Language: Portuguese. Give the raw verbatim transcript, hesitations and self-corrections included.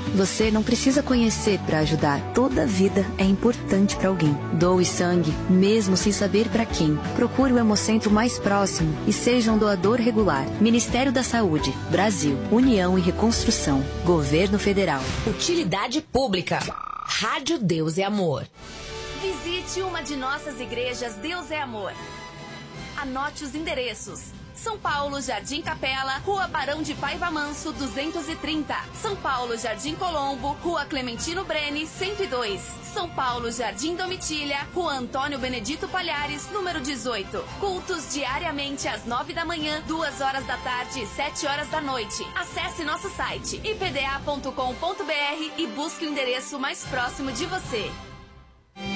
Você não precisa conhecer para ajudar. Toda vida é importante para alguém. Doe sangue, mesmo sem saber para quem. Procure o Hemocentro mais próximo e seja um doador regular. Ministério da Saúde, Brasil, União e Reconstrução, Governo Federal. Utilidade Pública. Rádio Deus é Amor. Visite uma de nossas igrejas Deus é Amor. Anote os endereços. São Paulo, Jardim Capela, Rua Barão de Paiva Manso, duzentos e trinta. São Paulo, Jardim Colombo, Rua Clementino Brene, cento e dois. São Paulo, Jardim Domitilha, Rua Antônio Benedito Palhares, número dezoito. Cultos diariamente às nove da manhã, duas horas da tarde e sete horas da noite. Acesse nosso site i p d a ponto com ponto b r e busque o endereço mais próximo de você.